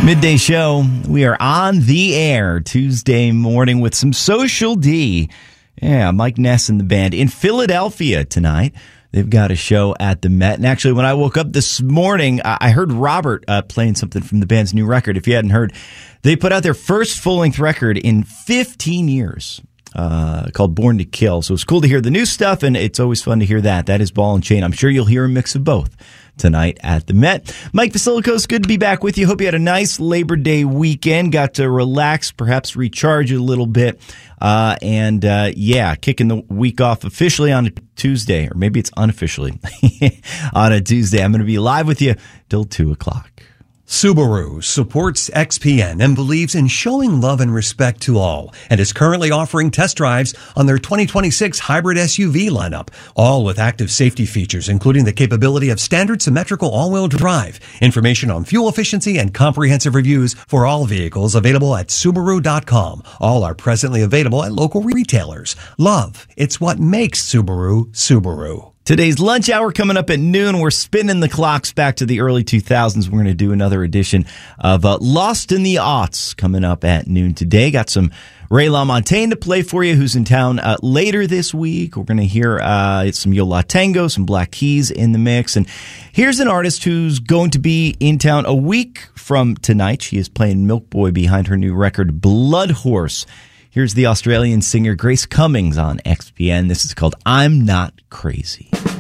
Midday show. We are on the air Tuesday morning with some Social D. Yeah, Mike Ness and the band in Philadelphia tonight. They've got a show at the Met. And actually, when I woke up this morning, I heard Robert playing something from the band's new record. If you hadn't heard, they put out their first full-length record in 15 years. Called Born to Kill. So it's cool to hear the new stuff, and it's always fun to hear that. That is Ball and Chain. I'm sure you'll hear a mix of both tonight at the Met. Mike Vasilikos, good to be back with you. Hope you had a nice Labor Day weekend. Got to relax, perhaps recharge a little bit. Kicking the week off officially on a Tuesday, or maybe it's unofficially on a Tuesday. I'm going to be live with you till 2 o'clock. Subaru supports XPN and believes in showing love and respect to all, and is currently offering test drives on their 2026 hybrid SUV lineup, all with active safety features, including the capability of standard symmetrical all-wheel drive. Information on fuel efficiency and comprehensive reviews for all vehicles available at Subaru.com. All are presently available at local retailers. Love, it's what makes Subaru, Subaru. Today's lunch hour coming up at noon. We're spinning the clocks back to the early 2000s. We're going to do another edition of Lost in the Aughts coming up at noon today. Got some Ray LaMontagne to play for you, who's in town later this week. We're going to hear some Yo La Tengo, some Black Keys in the mix. And here's an artist who's going to be in town a week from tonight. She is playing Milk Boy behind her new record, Blood Horse. Here's the Australian singer Grace Cummings on XPN. This is called I'm Not Crazy.